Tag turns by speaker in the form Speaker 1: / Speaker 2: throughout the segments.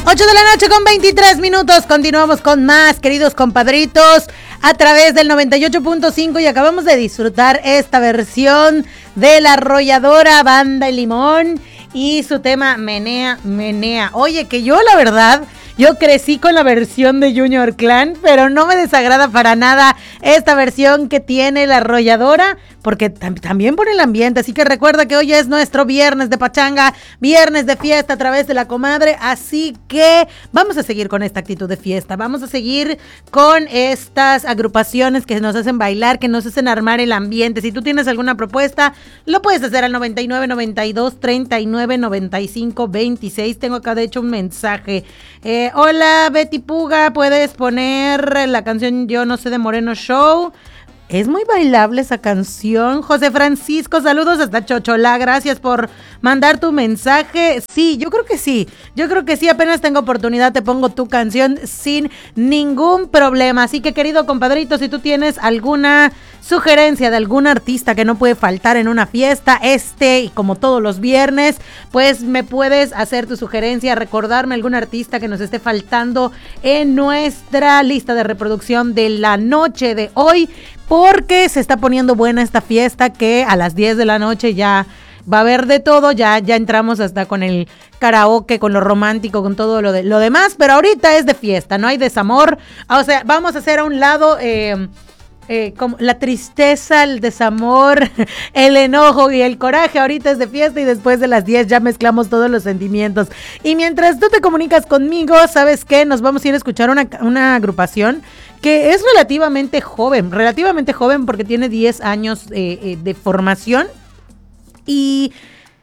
Speaker 1: 8 de la noche con 23 minutos. Continuamos con más, queridos compadritos, a través del 98.5 y acabamos de disfrutar esta versión de La Arrolladora Banda El Limón y su tema Menea, Menea. Oye, que yo la verdad, yo crecí con la versión de Junior Clan, pero no me desagrada para nada esta versión que tiene La Arrolladora, porque también pone el ambiente, así que recuerda que hoy es nuestro viernes de pachanga, viernes de fiesta a través de La Comadre, así que vamos a seguir con esta actitud de fiesta, vamos a seguir con estas agrupaciones que nos hacen bailar, que nos hacen armar el ambiente. Si tú tienes alguna propuesta, lo puedes hacer al 99 92 39 95 26. Tengo acá de hecho un mensaje. Hola Betty Puga, ¿puedes poner la canción Yo No Sé de Moreno Show? Es muy bailable esa canción. José Francisco, saludos hasta Chocholá. Gracias por mandar tu mensaje. Sí, yo creo que sí. Apenas tengo oportunidad, te pongo tu canción sin ningún problema. Así que, querido compadrito, si tú tienes alguna sugerencia de algún artista que no puede faltar en una fiesta, y como todos los viernes, pues me puedes hacer tu sugerencia, recordarme algún artista que nos esté faltando en nuestra lista de reproducción de la noche de hoy, porque se está poniendo buena esta fiesta que a las 10 de la noche ya va a haber de todo, ya entramos hasta con el karaoke, con lo romántico, con todo lo demás, pero ahorita es de fiesta, no hay desamor, o sea, vamos a hacer a un lado como la tristeza, el desamor, el enojo y el coraje. Ahorita es de fiesta y después de las 10 ya mezclamos todos los sentimientos. Y mientras tú te comunicas conmigo, ¿sabes qué? Nos vamos a ir a escuchar una agrupación que es relativamente joven porque tiene 10 años de formación y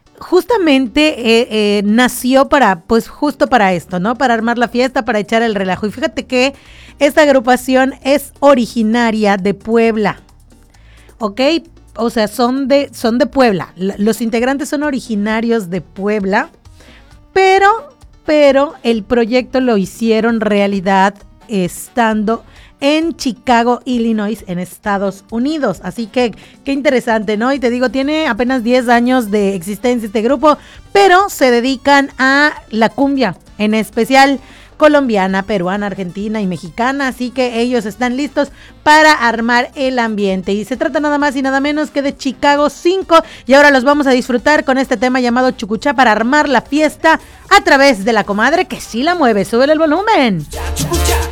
Speaker 1: justamente nació justo para esto, ¿no? Para armar la fiesta, para echar el relajo. Y fíjate que esta agrupación es originaria de Puebla, ¿ok? O sea, son de Puebla. Los integrantes son originarios de Puebla, pero el proyecto lo hicieron realidad estando en Chicago, Illinois, en Estados Unidos. Así que qué interesante, ¿no? Y te digo, tiene apenas 10 años de existencia este grupo, pero se dedican a la cumbia, en especial colombiana, peruana, argentina y mexicana, así que ellos están listos para armar el ambiente. Y se trata nada más y nada menos que de Chicago 5, y ahora los vamos a disfrutar con este tema llamado Chucuchá para armar la fiesta a través de La Comadre, que sí la mueve. Súbele el volumen.